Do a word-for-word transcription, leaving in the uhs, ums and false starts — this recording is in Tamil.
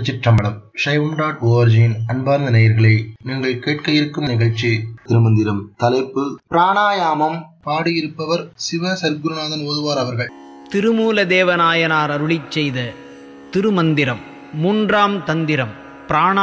சிற்றம்பலம் சைவம் டாட் ஓஆர்ஜியின் அன்பார்ந்த நேயர்களே, நீங்கள் கேட்க இருக்கும் நிகழ்ச்சி திருமந்திரம். தலைப்பு பிராணாயாமம். பாடியிருப்பவர் சிவ சர்க்குருநாதன் ஓதுவார் அவர்கள். திருமூல தேவநாயனார் அருளிச் செய்த திருமந்திரம் மூன்றாம் தந்திரம் பிராணா